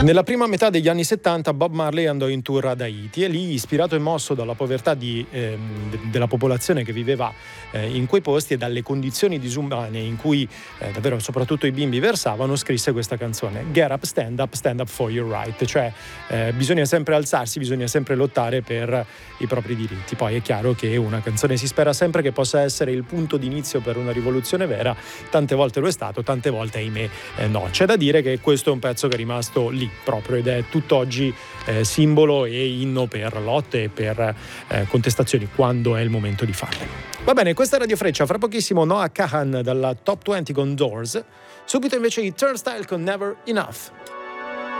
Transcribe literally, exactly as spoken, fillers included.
Nella prima metà degli anni settanta Bob Marley andò in tour ad Haiti e lì, ispirato e mosso dalla povertà di, ehm, de- della popolazione che viveva eh, in quei posti e dalle condizioni disumane in cui eh, davvero soprattutto i bimbi versavano, scrisse questa canzone: Get up, stand up, stand up for your right. Cioè eh, bisogna sempre alzarsi, bisogna sempre lottare per i propri diritti. Poi è chiaro che una canzone si spera sempre che possa essere il punto d'inizio per una rivoluzione vera. Tante volte lo è stato, tante volte ahimè eh, no. C'è da dire che questo è un pezzo che è rimasto lì proprio ed è tutt'oggi eh, simbolo e inno per lotte e per eh, contestazioni quando è il momento di farle. Va bene, questa è Radio Freccia, fra pochissimo Noah Kahan dalla Top venti con Doors, subito invece i Turnstile con Never Enough.